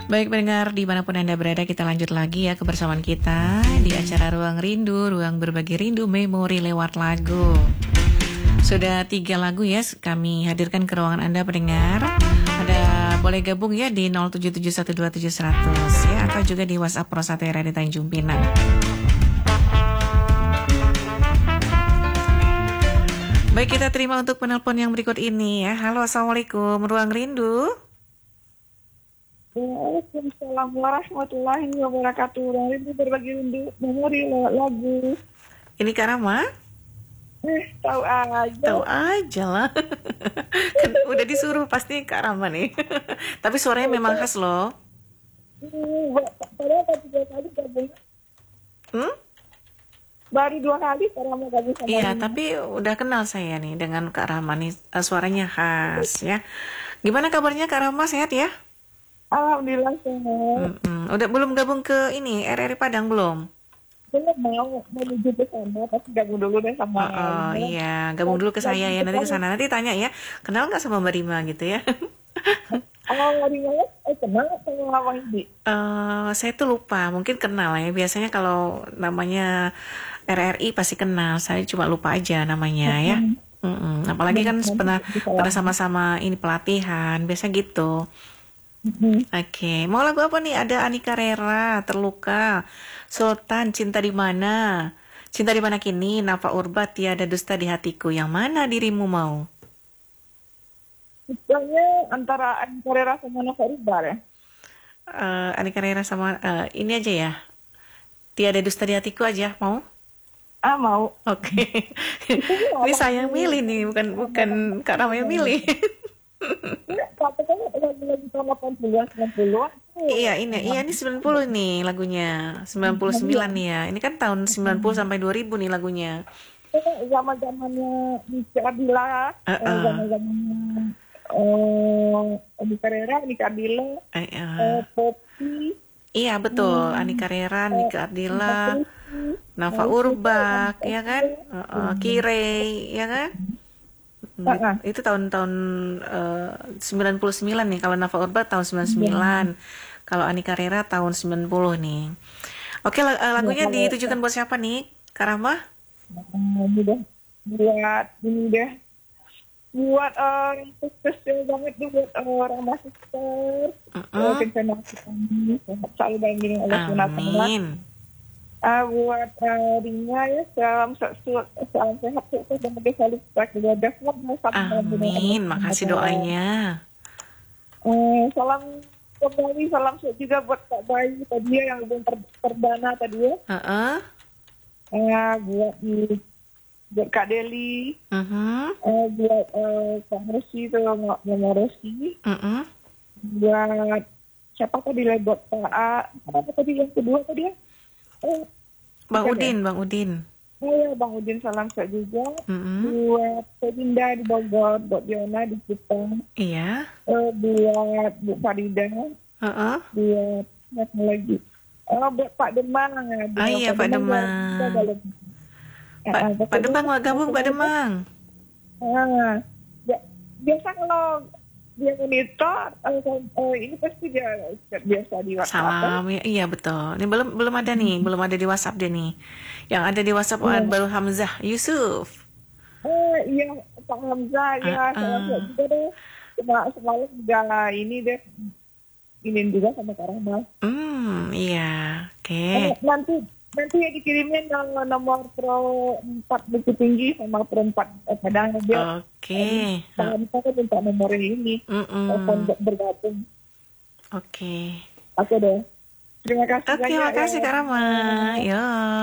Baik pendengar, dimanapun Anda berada, kita lanjut lagi ya kebersamaan kita di acara Ruang Rindu, Ruang Berbagi Rindu, Memori lewat lagu. Sudah 3 lagu ya kami hadirkan ke ruangan Anda pendengar. Ada boleh gabung ya di 07712700 ya, atau juga di WhatsApp Prosatera di Tanjung Pinang. Baik, kita terima untuk penelpon yang berikut ini ya. Halo, Assalamualaikum, Ruang Rindu. Waalaikumsalam warahmatullahi wabarakatuh. Rindu berbagi rindu memori lewat lagu. Ini Kak Rama? Tahu aja. Tahu aja lah. Kan udah disuruh pasti Kak Rama nih. Tapi suaranya memang khas loh. Padahal 3 kali gabung. Baru 2 kali Kak Rama gabung sama Iya, ini. tapi udah kenal saya nih dengan Kak Rama nih. Suaranya khas ya. Gimana kabarnya Kak Rama, sehat ya? Alhamdulillah sehat. Udah belum gabung ke ini RRI Padang belum? Belum mau menuju ke sana, tapi gabung dulu deh sama. Iya, gabung dulu ke saya ya, nanti ke sana. Nanti tanya ya, kenal nggak sama Mbak Rima gitu ya? Rimanya kenal sama Abang Indi? Saya tuh lupa, mungkin kenal ya. Biasanya kalau namanya RRI pasti kenal, saya cuma lupa aja namanya ya. Apalagi kan pernah sama-sama ini pelatihan, biasa gitu. Oke, mau lagu apa nih? Ada Anika Rera, Terluka, Sultan, Cinta di Mana, Cinta di Mana Kini, Nafa Urba, Tiada Dusta di Hatiku. Yang mana dirimu mau? Misalnya antara Anika Rera sama Nafa Urba ya? Anika Rera sama ini aja ya, Tiada Dusta di Hatiku aja, mau? Mau. Oke. Ini saya yang milih nih, bukan Kak Rama yang milih. Katanya lagu-lagu tahun 80-an, 90-an. Iya, ini 90 nih lagunya. 99 nih ya. Ini kan tahun 90 sampai 2000 nih lagunya. Zaman-zamannya Nika Ardila, zaman-zamannya Anika Rera, Nika Ardila, Poppy. Iya, betul. Anika Rera, Nika Ardila, Nafa Urbach, ya kan? Kirei, ya kan? Itu tahun-tahun 99 nih. Kalau Nafa Urbach tahun 99. Kalau Anika Rera tahun 90 nih. Oke, lagunya ditujukan buat siapa nih, Kak Rahma? Buat ini deh. Buat yang spesial banget tuh buat Rama Sister. Kami sehat selalu dalam diri Allah SWT. Amin. Buat Rina ya, salam sehat dan selalu berkeluarga. Amin, makasih doanya. Salam kembali, salam sehat juga buat Kak Bayi tadi ya, yang belum perdana tadi ya. Buat Kak Deli, buat Kak Rosi itu Mama Rosi, buat siapa tadi lah, buat Pak A, apa tadi yang kedua tadi ya? Bang Udin. Ya, Bang Udin salam sehat juga. Buat Dinda di Bogor, buat Diona di Jepang. Iya. Buat Bu Farida. Buat apa lagi? Buat Pak Demang. Iya, Pak Demang. Pak Demang mau gabung, Pak Demang. Biasa kalau dia monitor, ini pasti dia biasa di WhatsApp. Salam, iya betul. Ini belum ada nih, belum ada di WhatsApp deh nih. Yang ada di WhatsApp baru Hamzah Yusuf. Iya, Pak Hamzah, ya salam sehat juga deh. Semalam juga ini deh, ini juga sama Kak Rahma. Iya, oke. Nanti ya dikirimin nomor Pro 4 Bukit Tinggi sama Pro 4 Padang. Oke. Kita kan minta nomor ini, telepon bergabung. Oke. Oke deh. Terima kasih. Terima kasih Kak Rama. Yo.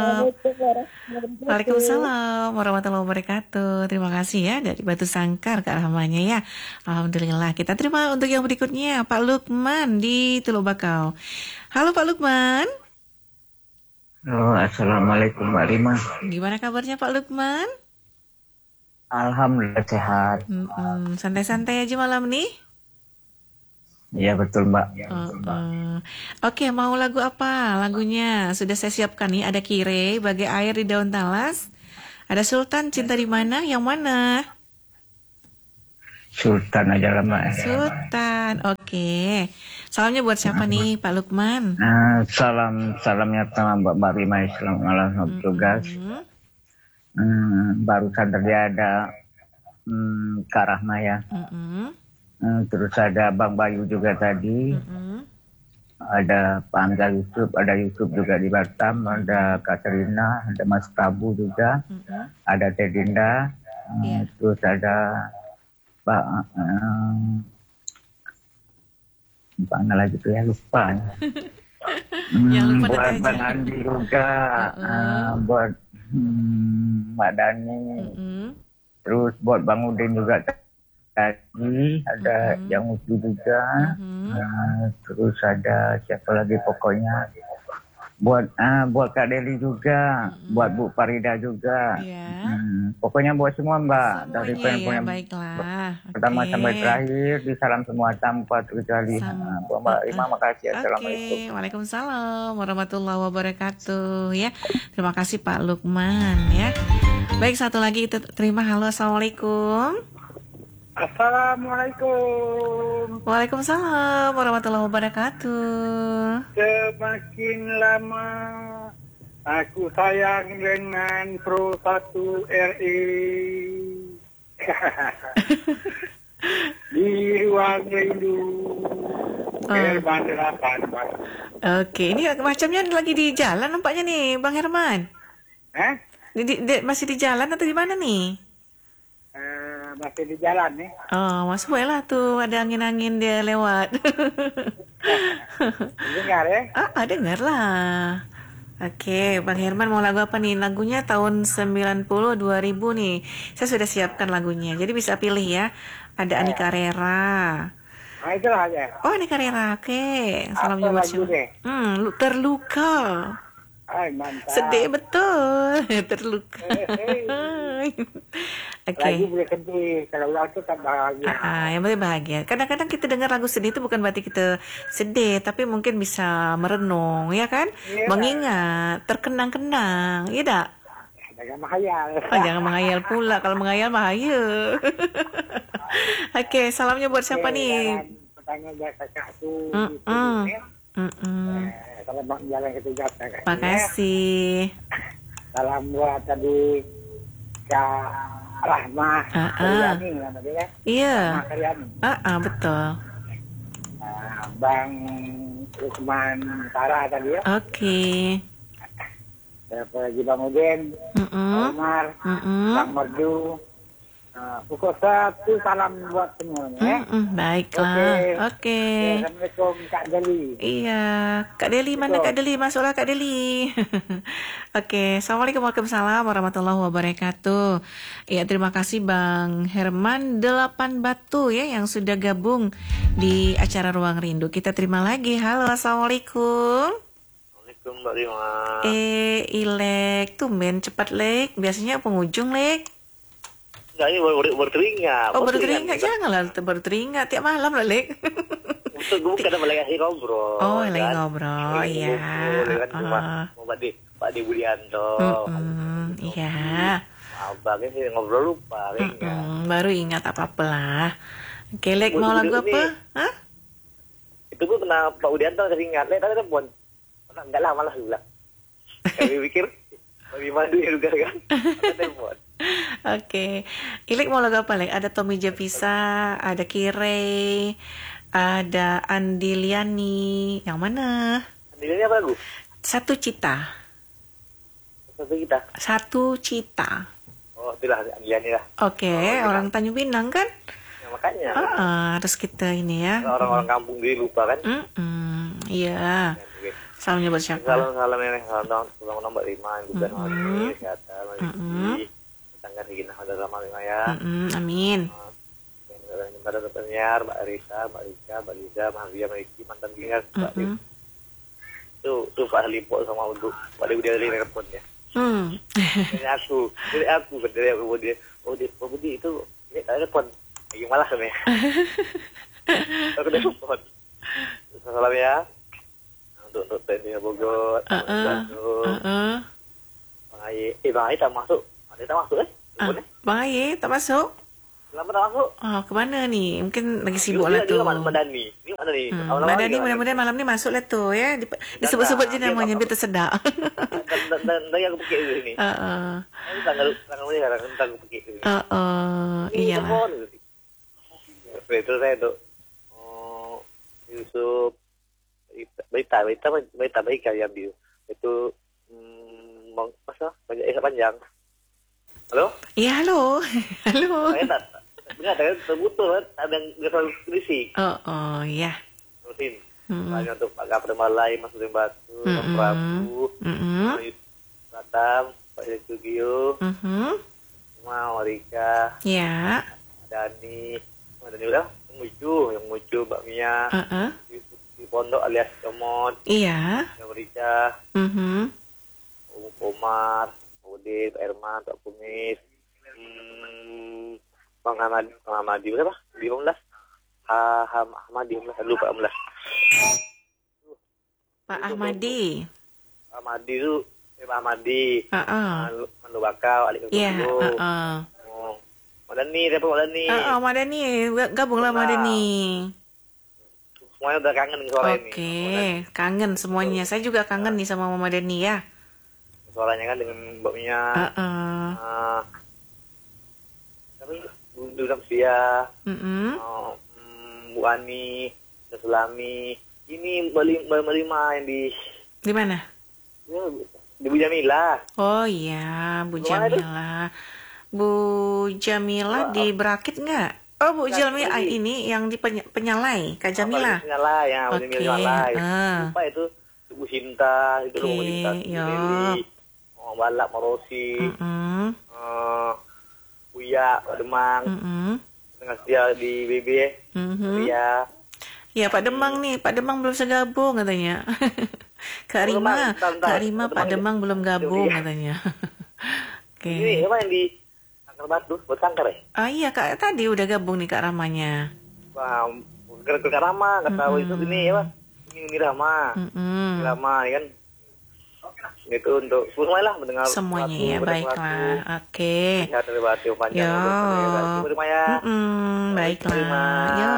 Waalaikumsalam warahmatullahi wabarakatuh. Terima kasih ya dari Batu Sangkar Kak Rahmanya ya. Alhamdulillah. Kita terima untuk yang berikutnya Pak Lukman di Teluk Bakau. Halo Pak Lukman. Halo, assalamualaikum Mbak Rima. Gimana kabarnya Pak Lukman? Alhamdulillah sehat. Santai-santai aja malam nih. Iya betul Mbak. Oke, mau lagu apa? Lagunya sudah saya siapkan nih. Ada Kire, Bagai Air di Daun Talas. Ada Sultan, Cinta di Mana? Yang mana? Sultan aja lah Mbak. Sultan, oke. Salamnya buat siapa nih Pak Lukman? Salamnya sama Mbak Rima, selamat malam tugas. Barusan tadi ada Kak Rahma ya. Terus ada Bang Bayu juga tadi. Ada Pak Angga Yusuf, ada Yusuf juga di Batam, ada Katerina, ada Mas Prabu juga, ada Tedinda, terus ada Pak mana lagi tuh ya, lupa. Buat Bang Andi juga, buat Mbak Dani, terus buat Bang Udin juga tadi, ada yang Uti juga, terus ada siapa lagi pokoknya, buat Kak Deli juga, buat Bu Farida juga, pokoknya buat semua Mbak, dari ya, baiklah. Pertama sampai terakhir, disalam semua tanpa terkecuali. Mbak Rima, makasih. Assalamualaikum. Waalaikumsalam warahmatullahi wabarakatuh ya. Terima kasih Pak Lukman ya. Baik, satu lagi itu terima. Halo, assalamualaikum. Assalamualaikum. Waalaikumsalam warahmatullahi wabarakatuh. Semakin lama aku sayang dengan Pro 1 RI. Di ruang rindu Herman 8. Oke, ini macamnya lagi di jalan nampaknya nih Bang Herman. Masih di jalan atau di mana nih? Masih di jalan nih. Oh, masuk lah tuh, ada angin-angin dia lewat. Dengar ya? Dengar lah. Oke, Bang Herman mau lagu apa nih? Lagunya tahun 90 2000 nih. Saya sudah siapkan lagunya. Jadi bisa pilih ya. Ada Anika Rera. Itulah aja. Oh, Anika Rera. Oke. Salamnya buat siapa? Terluka. Mantap. Sedih betul. Terluka. Lagu boleh sedih, kalau lagu itu tak bahagia. Yang penting bahagia. Kadang-kadang kita dengar lagu sedih itu bukan berarti kita sedih, tapi mungkin bisa merenung, ya kan? Mengingat, terkenang-kenang, ya tak? Jangan menghayal. Jangan menghayal pula, kalau menghayal bahaya. Oke, salamnya buat siapa nih? Pertanyaan buat kakakku. Selamat jalan ke tugas. Makasih. Salam buat tadi Kak Rahma Karyani nama dia. Iya. Rahma Karyani. Betul. Bang Lukman Tara tadi ya. Oke. Siapa lagi Bang Udin, Omar, Bang Merdu. Pukul 1 salam buat semuanya. Baiklah. Oke. Assalamualaikum Kak Deli. Iya, Kak Deli mana Kak Deli? Masuklah Kak Deli. Oke, Assalamualaikum warahmatullahi wabarakatuh. Ya, terima kasih Bang Herman 8 Batu ya yang sudah gabung di acara Ruang Rindu. Kita terima lagi. Halo, Assalamualaikum. Assalamualaikum Mbak Rima. Ilek, tumben cepat Lek. Biasanya penghujung Lek. Enggak, ini baru teringat. Baru teringat. Janganlah baru teringat. Tiap malam lah, Lek. Gue bukan lagi ngobrol. Oh, lagi ngobrol. Iya. Mau Pak Di Budianto. Iya. Abangnya sih ngobrol lupa. Baru ingat apa-apa lah. Oke, Lek, mau lagu apa? Hah? Itu gue kena Pak Budianto teringat. Lek, tadi telepon. Enggak lama lah juga. Kami pikir Pak Mandu ya juga kan. Telepon. Oke, Ilik mau lagu apa Lek? Ada Tommy Japisa, ada Kire, ada Andiliani. Yang mana? Andiliani apa lagu? Satu Cita. Satu Cita. Oh, itulah Andiliani lah. Oke, orang Tanjung Pinang kan? Ya, makanya. Harus kita ini ya. Orang-orang kampung dulu lupa kan? Iya. Salamnya buat siapa? Salam nenek, salam Mbak Rima, yang bukan hari kesehatan, tangga segini ada sama Rima ya. Amin. Pada penyiar, Mbak Risa, Mbak Liza, Mbak Ria, Mbak Iki, mantan penyiar, Mbak Risa. Itu Pak Halipo sama untuk Pak Dewi dari telepon ya. Ini aku berdiri Budi itu ini telepon, lagi malah kan ya. Aku telepon. Salam ya. Untuk TNI Bogor, Bang Aye tak masuk, tak masuk Bang Aye tak masuk. Selamat masuk. Oh, kemana nih? Mungkin lagi sibuk lah tuh. Mbak Dani. Ini mana nih? Mbak Dani mudah-mudahan malam ini masuk lah tuh ya. Disebut-sebut aja namanya biar tersedak. Dan aku pakai di sini. Ini tanggal ini sekarang aku pakai di sini. Iya. Itu saya tuh. Yusuf Baita yang biu. Itu banyak panjang. Halo? Iya, halo. Halo. Saya benar, saya terputus kan, ada yang selalu berisik. Iya. Terusin. Banyak untuk Pak Kapten Malai, Mas Udin Batu, Pak Prabu, Batam, Pak Sugio, Ma Warika, ya, Dani udah, yang Mucu, Mbak Mia, di Pondok alias Comot, iya, yang Warika, Omar, Udin, Pak Herman, Pak Kumis, Bang Ahmadi berapa? 15. Ahmadi 15, lupa 15. Pak Ahmadi. Ahmadi itu Pak Ahmadi. Manu Bakau, Alik Kekulu. Madani, siapa Madani? Madani, gabunglah Madani. Semuanya udah kangen nih suara ini. Oke, kangen semuanya. Saya juga kangen nih sama Mama Dani ya. Suaranya kan dengan Mbak Mia. Bu Samsia, Bu Ani, Sulami, ini Mbak Lima yang di mana? Ya, di Bu Jamila. Oh iya, Bu Jamila. Bu Jamila di Berakit nggak? Oh, Bu Jamila ini yang di Penyalai, Kak Jamila. Penyalai ya, Penyalai. Lupa itu Bu Sinta, itu Bu Sinta. Balak Marosi. Buya, Pak Demang, dengan dia di BB ya. Ya Pak Demang nih, Pak Demang belum segabung katanya. Kak Rima, Pak Demang belum gabung katanya. Oke. Ini apa yang di Sangkar Batu, buat Sangkar ya? Iya Kak, tadi udah gabung nih Kak Ramanya. Wah, Kak Rama, nggak tahu itu ini ya, ini Rama, Rama ya kan. Itu untuk semuanya lah mendengar semuanya ya, baiklah. Oke. Ya, terima kasih panjang. Baiklah. Yo.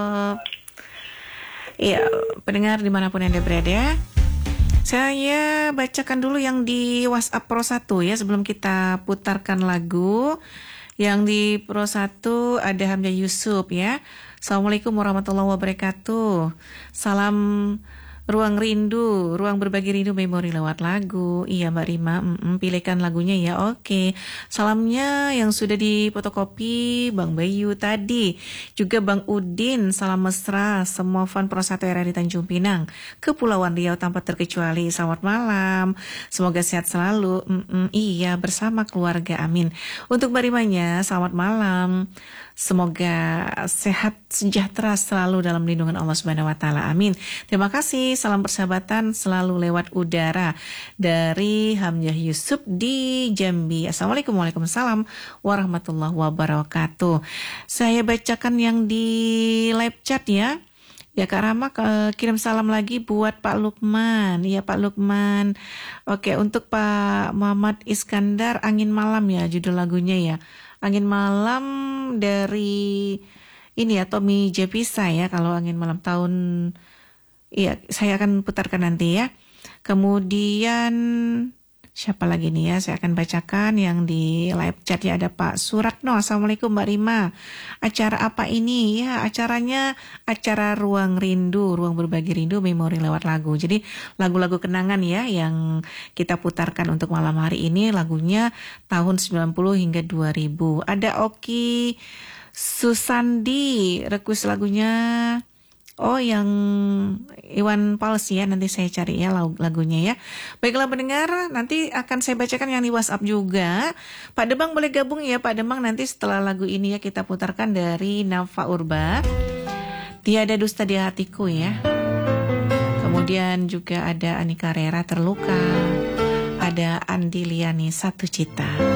Iya, pendengar dimanapun Anda berada, saya bacakan dulu yang di WhatsApp Pro 1 ya sebelum kita putarkan lagu. Yang di Pro 1 ada Hamzah Yusuf ya. Assalamualaikum warahmatullahi wabarakatuh. Salam Ruang Rindu, ruang berbagi rindu memori lewat lagu. Iya Mbak Rima, pilihkan lagunya ya. Oke. Salamnya yang sudah difotokopi Bang Bayu tadi, juga Bang Udin, salam mesra semua fan Pro 1 RRI Tanjung Pinang, Kepulauan Riau tanpa terkecuali. Selamat malam, semoga sehat selalu. Iya, bersama keluarga, amin. Untuk Mbak Rimanya, selamat malam. Semoga sehat sejahtera selalu dalam lindungan Allah Subhanahu wa taala. Amin. Terima kasih. Salam persahabatan selalu lewat udara dari Hamzah Yusuf di Jambi. Assalamualaikum warahmatullahi wabarakatuh. Saya bacakan yang di live chat ya. Ya Kak Rama kirim salam lagi buat Pak Lukman. Ya Pak Lukman. Oke, untuk Pak Muhammad Iskandar, Angin Malam ya judul lagunya ya. Angin Malam dari ini ya Tommy Jepisa ya. Kalau Angin Malam tahun, iya saya akan putarkan nanti ya. Kemudian siapa lagi nih ya, saya akan bacakan yang di live chat ya. Ada Pak Suratno, Assalamualaikum Mbak Rima. Acara apa ini? Ya acaranya acara Ruang Rindu, ruang berbagi rindu memori lewat lagu. Jadi lagu-lagu kenangan ya yang kita putarkan untuk malam hari ini, lagunya tahun 90 hingga 2000. Ada Oki Susandi, request lagunya yang Iwan Fals ya, nanti saya cari ya lagunya ya. Baiklah pendengar, nanti akan saya bacakan yang di WhatsApp juga. Pak Demang boleh gabung ya Pak Demang, nanti setelah lagu ini ya kita putarkan dari Nafa Urba, Tiada Dusta di Hatiku ya. Kemudian juga ada Anika Rera, Terluka. Ada Andi Liani, Satu Cita.